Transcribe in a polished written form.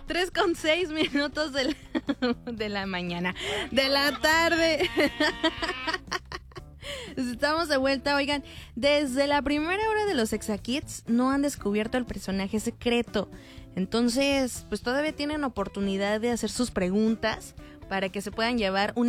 3:06 de la mañana, de la tarde. Estamos de vuelta, oigan, desde la primera hora de los Exakids no han descubierto el personaje secreto. Entonces, pues todavía tienen oportunidad de hacer sus preguntas para que se puedan llevar una